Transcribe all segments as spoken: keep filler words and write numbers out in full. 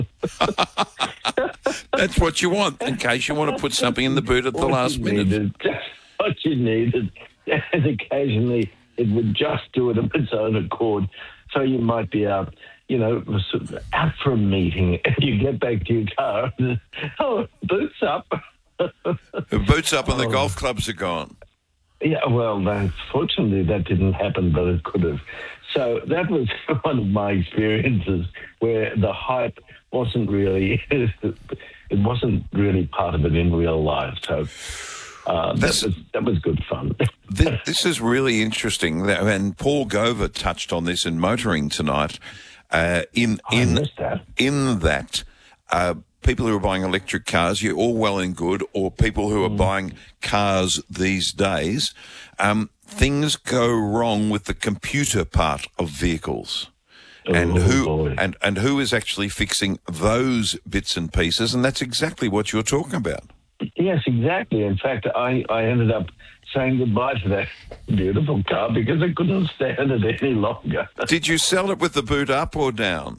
That's what you want, in case you want to put something in the boot at the What last you minute. needed, just what you needed. And occasionally it would just do it of its own accord. So you might be out, you know, sort of out for a meeting, and you get back to your car, and, oh, boots up. The boots up and the Oh. golf clubs are gone. Yeah, well, that, fortunately that didn't happen, but it could have. So that was one of my experiences where the hype wasn't really, it wasn't really part of it in real life. So uh, that This- was that was good fun. This, this is really interesting, that- and Paul Gover touched on this in Motoring tonight. Uh, in I in missed that. in that, uh, people who are buying electric cars, you're all well and good, or people who are Mm. buying cars these days, um, things go wrong with the computer part of vehicles. And Oh, who boy. and, and who is actually fixing those bits and pieces? And that's exactly what you're talking about. Yes, exactly. In fact, I, I ended up saying goodbye to that beautiful car because I couldn't stand it any longer. Did you sell it with the boot up or down?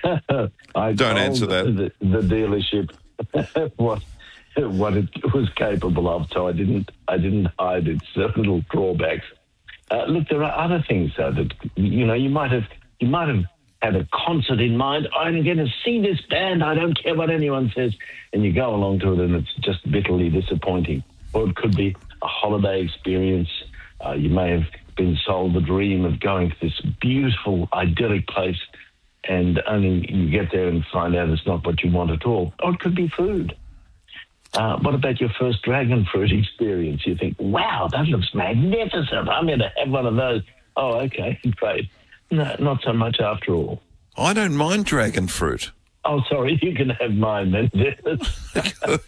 I Don't told answer that. The, the dealership what what it was capable of, so I didn't I didn't hide its uh, little drawbacks. Uh, look, there are other things though that you know you might have you might have had a concert in mind. I'm going to see this band. I don't care what anyone says, and you go along to it, and it's just bitterly disappointing. Or it could be a holiday experience. Uh, you may have been sold the dream of going to this beautiful, idyllic place, and only you get there and find out it's not what you want at all. Or it could be food. Uh, what about your first dragon fruit experience? You think, wow, that looks magnificent. I'm going to have one of those. Oh, okay, great. No, not so much after all. I don't mind dragon fruit. Oh, sorry, you can have mine then. Good.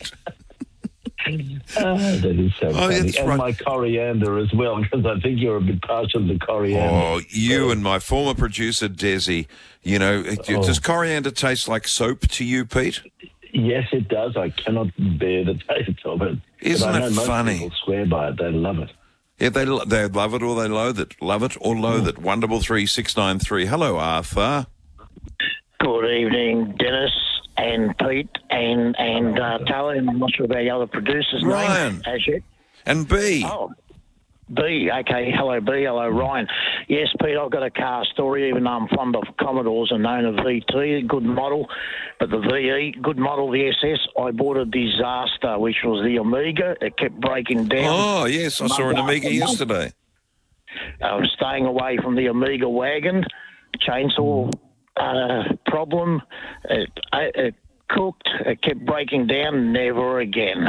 Ah, that is so Oh, funny. that's And right. my coriander as well, because I think you're a bit partial to coriander. Oh, you and my former producer, Desi, you know, it- Oh. does coriander taste like soap to you, Pete? Yes, it does. I cannot bear the taste of it. Isn't but I know it most funny? people swear by it. They love it. Yeah, they they love it or they loathe it. Love it or loathe it. One double three six nine three. Hello, Arthur. Good evening, Dennis and Pete and and uh, Taylor. I'm not sure about the other producers' Ryan. name as yet. And B. Oh, B. Okay, hello B. Hello Ryan. Yes, Pete. I've got a car story. Even though I'm fond of Commodores and own a V T, good model, but the V E, good model, the S S. I bought a disaster, which was the Amiga. It kept breaking down. Oh, yes, I saw an Month Amiga after month. yesterday. I was staying away from the Amiga wagon, chainsaw uh, problem. It, it cooked. It kept breaking down. Never again.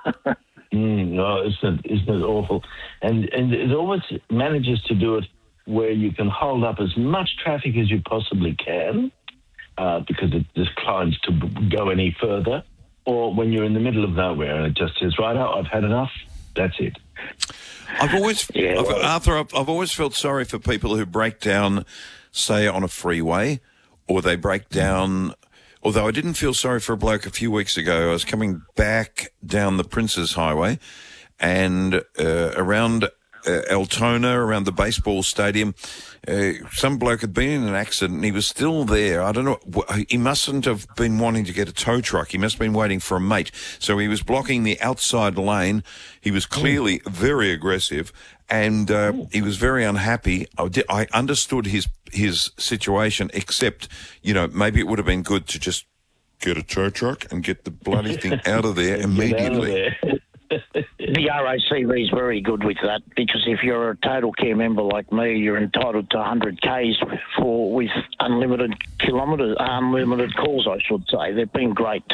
Mm, no, isn't it, isn't it awful? And and it always manages to do it where you can hold up as much traffic as you possibly can, uh, because it declines to b- go any further. Or when you're in the middle of nowhere and it just says, right, oh, I've had enough. That's it. I've always, Yeah, I've, well- Arthur, I've, I've always felt sorry for people who break down, say, on a freeway, or they break down. Although I didn't feel sorry for a bloke a few weeks ago. I was coming back down the Princes Highway, and uh, around uh, Altona, around the baseball stadium, uh, some bloke had been in an accident and he was still there. I don't know. wh- He mustn't have been wanting to get a tow truck. He must have been waiting for a mate. So he was blocking the outside lane. He was clearly very aggressive, and uh, he was very unhappy. I, did, I understood his his situation, except, you know, maybe it would have been good to just get a tow truck and get the bloody thing out of there Get out of immediately. there. The R A C V is very good with that, because if you're a Total Care member like me, you're entitled to one hundred Ks for with unlimited kilometres, unlimited calls, I should say. They've been great.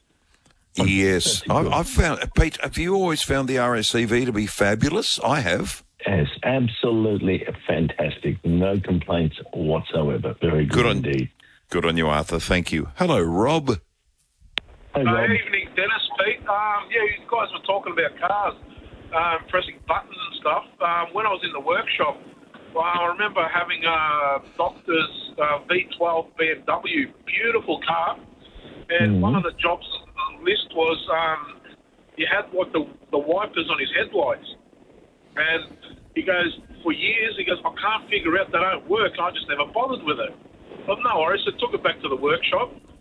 Yes, I've, I've found, Pete, have you always found the R S C V to be fabulous? I have. Yes, absolutely fantastic. No complaints whatsoever. Very good, Good on- indeed. Good on you, Arthur. Thank you. Hello, Rob. Hey, Good Rob. evening, Dennis, Pete. Um, yeah, you guys were talking about cars, um, pressing buttons and stuff. Um, when I was in the workshop, well, I remember having a Doctor's uh, V twelve B M W, beautiful car, and Mhm. one of the jobs on the list was um, you had what the, the wipers on his headlights, and he goes, for years, he goes, I can't figure out, they don't work, I just never bothered with it. But no worries, I took it back to the workshop.